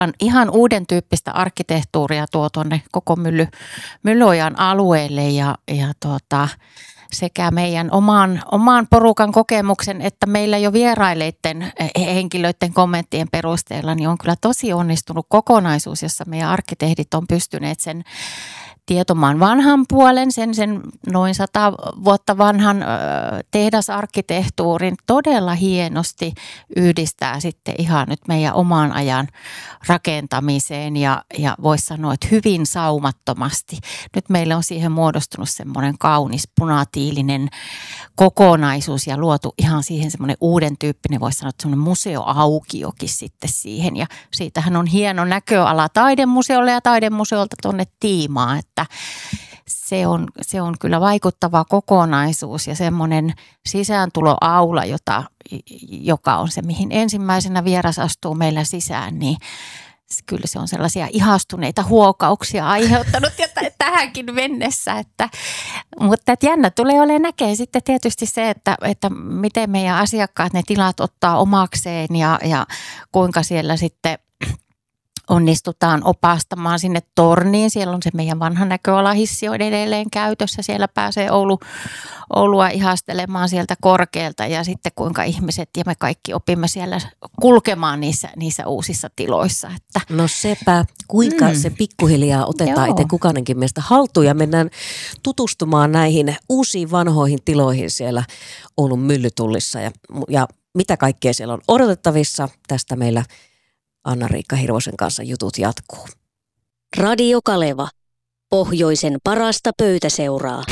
Ihan uuden tyyppistä arkkitehtuuria tuo tuonne koko Myllyojan alueelle ja sekä meidän oman porukan kokemuksen että meillä jo vierailleiden henkilöiden kommenttien perusteella niin on kyllä tosi onnistunut kokonaisuus, jossa meidän arkkitehdit on pystyneet sen Tietomaan vanhan puolen, sen noin 100 vuotta vanhan tehdasarkkitehtuurin todella hienosti yhdistää sitten ihan nyt meidän oman ajan rakentamiseen ja voisi sanoa, että hyvin saumattomasti. Nyt meillä on siihen muodostunut semmoinen kaunis punatiilinen kokonaisuus ja luotu ihan siihen semmoinen uuden tyyppinen, voisi sanoa, että semmoinen museoaukiokin sitten siihen ja siitähän on hieno näköala taidemuseolle ja taidemuseolta tuonne Tiimaan, että se on kyllä vaikuttava kokonaisuus ja semmoinen sisääntuloaula, joka on se, mihin ensimmäisenä vieras astuu meillä sisään, niin kyllä se on sellaisia ihastuneita huokauksia aiheuttanut ja tähänkin mennessä. Mutta jännä tulee olemaan näkee sitten tietysti se, että miten meidän asiakkaat ne tilat ottaa omakseen ja kuinka siellä sitten onnistutaan opastamaan sinne torniin. Siellä on se meidän vanha näköalahissi on edelleen käytössä. Siellä pääsee Oulua ihastelemaan sieltä korkealta ja sitten kuinka ihmiset ja me kaikki opimme siellä kulkemaan niissä uusissa tiloissa. Että. No sepä, kuinka se pikkuhiljaa otetaan itse kukainenkin meistä haltuun ja mennään tutustumaan näihin uusiin vanhoihin tiloihin siellä Oulun Myllytullissa ja mitä kaikkea siellä on odotettavissa. Tästä meillä Anna-Riikka Hirvosen kanssa jutut jatkuu. Radio Kaleva. Pohjoisen parasta pöytäseuraa.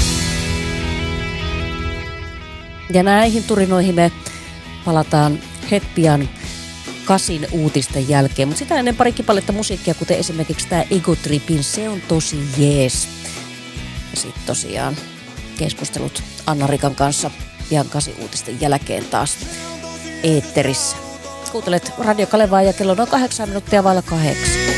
Ja näihin turinoihin me palataan hetpian 8 uutisten jälkeen. Mutta sitä ennen pari kipaletta musiikkia, kuten esimerkiksi tämä Ego Tripin, se on tosi jees. Ja sitten tosiaan keskustelut Anna-Riikan kanssa pian 8 uutisten jälkeen taas eetterissä. Kuuntelet Radio Kalevaa ja kello on 8 minuuttia vailla 8.